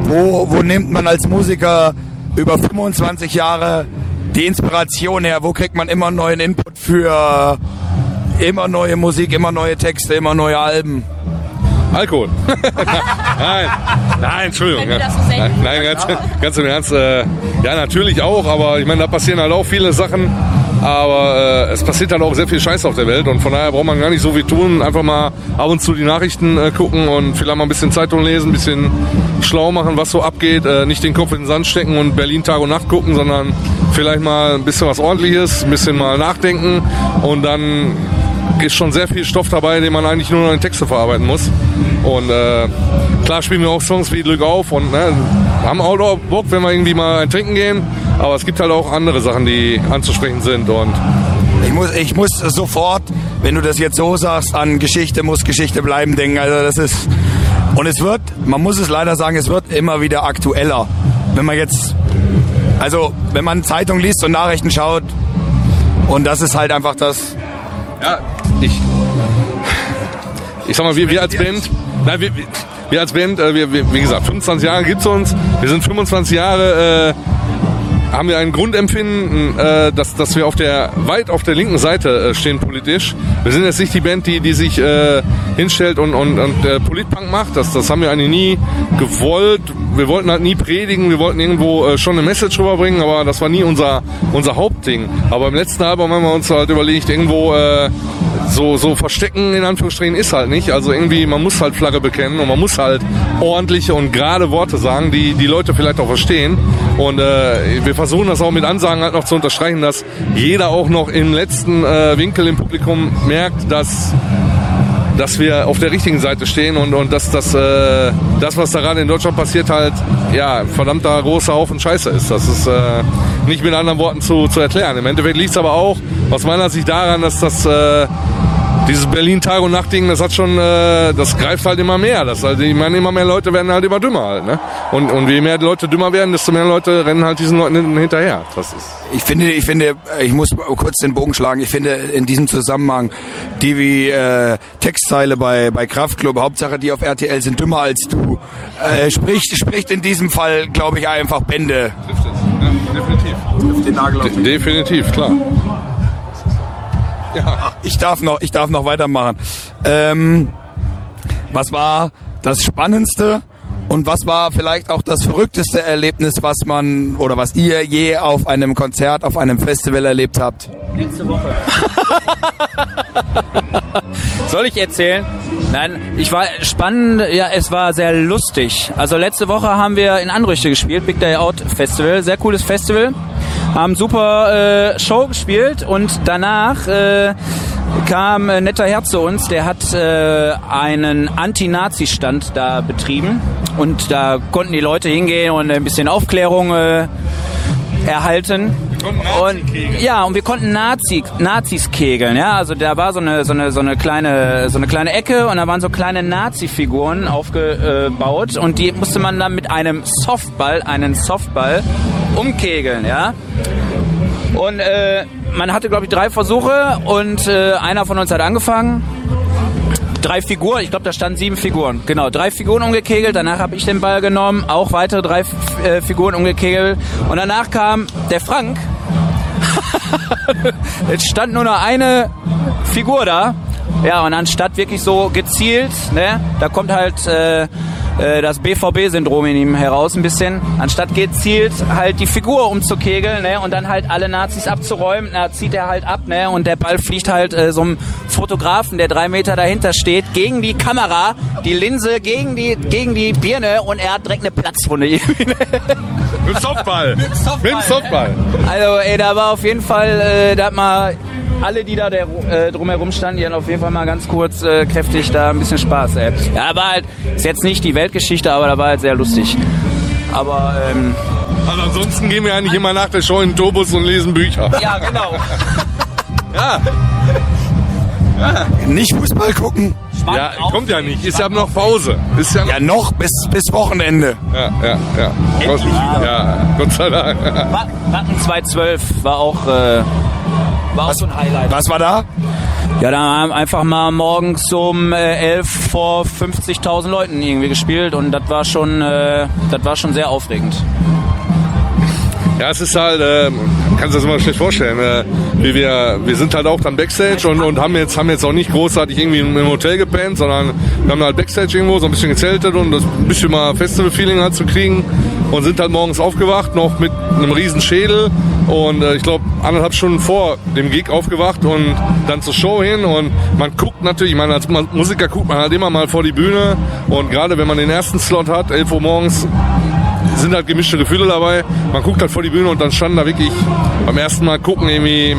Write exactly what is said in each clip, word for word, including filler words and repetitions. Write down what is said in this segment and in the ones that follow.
wo, wo nimmt man als Musiker über fünfundzwanzig Jahre die Inspiration her? Wo kriegt man immer neuen Input für immer neue Musik, immer neue Texte, immer neue Alben? Alkohol. nein, nein, Entschuldigung. Wenn du das so nein, nein, ganz, ganz im Ernst. Äh, ja, natürlich auch, aber ich meine, da passieren halt auch viele Sachen. Aber äh, es passiert halt auch sehr viel Scheiß auf der Welt und von daher braucht man gar nicht so viel tun. Einfach mal ab und zu die Nachrichten äh, gucken und vielleicht mal ein bisschen Zeitung lesen, ein bisschen schlau machen, was so abgeht. Äh, nicht den Kopf in den Sand stecken und Berlin Tag und Nacht gucken, sondern vielleicht mal ein bisschen was Ordentliches, ein bisschen mal nachdenken und dann ist schon sehr viel Stoff dabei, den man eigentlich nur noch in Texte verarbeiten muss. Und äh, klar spielen wir auch Songs wie Glück auf und ne, haben auch Bock, wenn wir irgendwie mal ein Trinken gehen. Aber es gibt halt auch andere Sachen, die anzusprechen sind. Und ich muss, ich muss sofort, wenn du das jetzt so sagst, an Geschichte muss Geschichte bleiben denken. Also das ist, und es wird, man muss es leider sagen, es wird immer wieder aktueller. Wenn man jetzt, also wenn man Zeitung liest und Nachrichten schaut, und das ist halt einfach das. Ja, ich, ich sag mal, wir, wir als Band, nein, wir, wir als Band, äh, wir, wir, wie gesagt, fünfundzwanzig Jahre gibt's uns. Wir sind fünfundzwanzig Jahre, äh, haben wir ein Grundempfinden, äh, dass, dass wir auf der, weit auf der linken Seite äh, stehen politisch. Wir sind jetzt nicht die Band, die, die sich äh, hinstellt und, und, und äh, Politpunk macht. Das, das haben wir eigentlich nie gewollt. Wir wollten halt nie predigen, wir wollten irgendwo äh, schon eine Message rüberbringen, aber das war nie unser, unser Hauptding. Aber im letzten Album haben wir uns halt überlegt, irgendwo äh, so, so verstecken in Anführungsstrichen ist halt nicht. Also irgendwie, man muss halt Flagge bekennen und man muss halt ordentliche und gerade Worte sagen, die die Leute vielleicht auch verstehen. Und äh, wir versuchen das auch mit Ansagen halt noch zu unterstreichen, dass jeder auch noch im letzten äh, Winkel im Publikum merkt, dass dass wir auf der richtigen Seite stehen und, und dass das, äh, das, was da gerade in Deutschland passiert, halt ja, verdammter großer Haufen Scheiße ist. Das ist äh, nicht mit anderen Worten zu, zu erklären. Im Endeffekt liegt es aber auch aus meiner Sicht daran, dass das äh, dieses Berlin Tag und Nacht Ding, das hat schon, äh, das greift halt immer mehr. Das, also, ich meine, immer mehr Leute werden halt immer dümmer halt, ne? Und, und je mehr Leute dümmer werden, desto mehr Leute rennen halt diesen Leuten hinterher. Das ist. Ich finde, ich finde, ich muss kurz den Bogen schlagen. Ich finde in diesem Zusammenhang die wie äh, Textzeile bei bei Kraftklub, Hauptsache die auf R T L sind dümmer als du, äh, spricht spricht in diesem Fall, glaube ich, einfach Bände. Trifft es, ja, definitiv. Trifft den Nagel auf den De- definitiv, klar. Ja. Ich darf noch, ich darf noch weitermachen. Ähm, was war das Spannendste und was war vielleicht auch das verrückteste Erlebnis, was man oder was ihr je auf einem Konzert, auf einem Festival erlebt habt? Letzte Woche. Soll ich erzählen? Nein, ich war spannend, ja, es war sehr lustig. Also letzte Woche haben wir in Anrüchte gespielt, Big Day Out Festival, sehr cooles Festival. Haben super äh, Show gespielt und danach äh, kam ein netter Herr zu uns, der hat äh, einen Anti-Nazi-Stand da betrieben und da konnten die Leute hingehen und ein bisschen Aufklärung äh, erhalten. Und ja, und wir konnten Nazi, Nazis kegeln, ja, also da war so eine so eine so eine kleine so eine kleine Ecke und da waren so kleine Nazi-Figuren aufgebaut und die musste man dann mit einem Softball, einen Softball umkegeln, ja. Und äh, man hatte, glaube ich, drei Versuche und äh, einer von uns hat angefangen. Drei Figuren, ich glaube, da standen sieben Figuren. Genau, drei Figuren umgekegelt, danach habe ich den Ball genommen, auch weitere drei äh, Figuren umgekegelt. Und danach kam der Frank. Jetzt stand nur noch eine Figur da. Ja, und anstatt wirklich so gezielt, ne, da kommt halt äh, äh, das B V B-Syndrom in ihm heraus ein bisschen. Anstatt gezielt halt die Figur umzukegeln, ne, und dann halt alle Nazis abzuräumen, na, zieht er halt ab, ne, und der Ball fliegt halt äh, so einem Fotografen, der drei Meter dahinter steht, gegen die Kamera, die Linse gegen die gegen die Birne und er hat direkt eine Platzwunde. Mit Softball. Mit Softball. Mit Softball. Also, ey, da war auf jeden Fall, äh, da hat mal alle, die da der, äh, drumherum standen, die hatten auf jeden Fall mal ganz kurz äh, kräftig da ein bisschen Spaß, ey. Ja, aber halt, ist jetzt nicht die Weltgeschichte, aber da war halt sehr lustig. Aber, ähm... Also ansonsten gehen wir eigentlich immer nach der Show in den Turbus und lesen Bücher. Ja, genau. Ja. Ja. Nicht Fußball gucken. Ja, kommt ja nicht. Ist ja noch Pause. Ist ja, ja noch bis, bis Wochenende. Ja, ja, ja. Endlich. Ja, Gott sei Dank. Wacken zwei zwölf war auch, äh, war auch so ein Highlight. Was war da? Ja, da haben wir einfach mal morgens um äh, elf vor fünfzigtausend Leuten irgendwie gespielt und das war schon, äh, das war schon sehr aufregend. Ja, es ist halt, äh, kannst du das immer schlecht vorstellen, äh, wie wir, wir sind halt auch dann Backstage und, und haben jetzt, haben jetzt auch nicht großartig irgendwie im Hotel gepennt, sondern wir haben halt Backstage irgendwo so ein bisschen gezeltet und das ein bisschen mal Festival-Feeling halt zu kriegen und sind halt morgens aufgewacht, noch mit einem riesen Schädel und äh, ich glaube anderthalb Stunden vor dem Gig aufgewacht und dann zur Show hin und man guckt natürlich, ich meine als Musiker guckt man halt immer mal vor die Bühne und gerade wenn man den ersten Slot hat, elf Uhr morgens, sind halt gemischte Gefühle dabei. Man guckt halt vor die Bühne und dann standen da wirklich beim ersten Mal gucken irgendwie,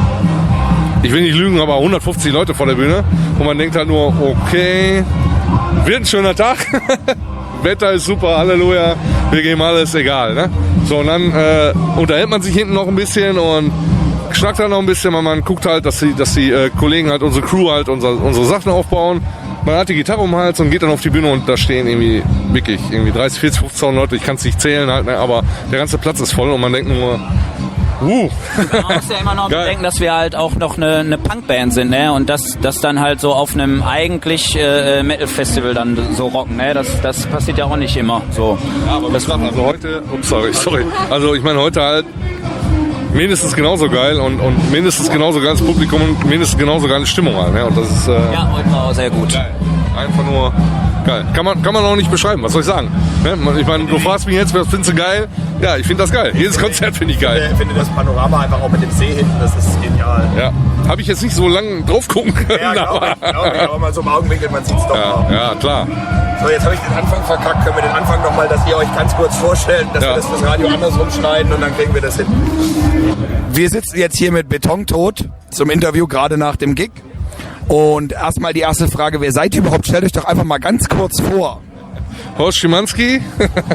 ich will nicht lügen, aber hundertfünfzig Leute vor der Bühne. Und man denkt halt nur, okay, wird ein schöner Tag. Wetter ist super, Halleluja, wir geben alles, egal. Ne? So, und dann äh, unterhält man sich hinten noch ein bisschen und schnackt halt noch ein bisschen, weil man guckt halt, dass die, dass die äh, Kollegen halt, unsere Crew halt unsere, unsere Sachen aufbauen. Man hat die Gitarre um den Hals und geht dann auf die Bühne und da stehen irgendwie wirklich irgendwie dreißig, vierzig, fünfzigtausend Leute, ich kann es nicht zählen halt, ne, aber der ganze Platz ist voll und man denkt nur, uh. Man muss ja immer noch bedenken, dass wir halt auch noch eine, eine Punkband sind, ne, und das, das dann halt so auf einem eigentlich äh, Metal-Festival dann so rocken, ne, das, das passiert ja auch nicht immer, so. Ja, aber das also heute, ups, sorry, sorry, also ich meine heute halt mindestens genauso geil und, und mindestens genauso geiles Publikum und mindestens genauso geile Stimmung halt. Ne? Und das ist, äh, ja, heute war auch sehr gut. Geil. Einfach nur geil. Kann man, kann man auch nicht beschreiben, was soll ich sagen? Ne? Ich meine, du fragst mich jetzt, was findest du geil? Ja, ich finde das geil. Jedes Konzert finde ich geil. Ich finde das Panorama einfach auch mit dem See hinten, das ist genial. Ja, habe ich jetzt nicht so lange drauf gucken können. Ja, glaube ich, glaub ich, aber mal so im Augenwinkel, man sieht es doch ja, mal. ja, klar. So, jetzt habe ich den Anfang verkackt. Können wir den Anfang nochmal, dass ihr euch ganz kurz vorstellt, dass Ja. wir das fürs Radio andersrum schneiden und dann kriegen wir das hin. Wir sitzen jetzt hier mit Betontod zum Interview, gerade nach dem Gig. Und erstmal die erste Frage, wer seid ihr überhaupt? Stellt euch doch einfach mal ganz kurz vor. Horst Schimanski.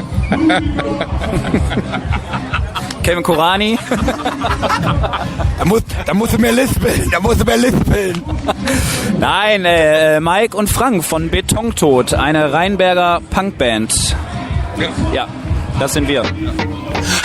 Kevin Korani. Da musst, da musst du mehr lispeln, da musst du mehr lispeln. Nein, äh, Mike und Frank von Betontod, eine Rheinberger Punkband. Ja. Ja, das sind wir.